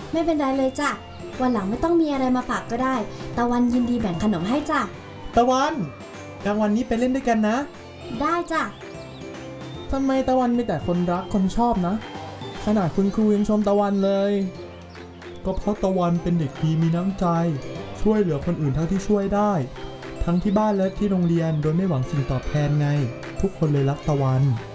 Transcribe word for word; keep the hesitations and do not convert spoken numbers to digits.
ไม่เป็นไรเลยจ้ะวันหลังไม่ต้องมีอะไรมาฝากก็ได้ตะวันยินดีแบ่งขนมให้จ้ะตะวันกลางวันนี้ไปเล่นด้วยกันนะได้จ้ะทำไมตะวันมีแต่คนรักคนชอบนะขนาดคุณครูยังชมตะวันเลยก็เพราะตะวันเป็นเด็กดีมีน้ำใจช่วยเหลือคนอื่นเท่าที่ช่วยได้ทั้งที่บ้านและที่โรงเรียนโดยไม่หวังสิ่งตอบแทนไงทุกคนเลยรักตะวัน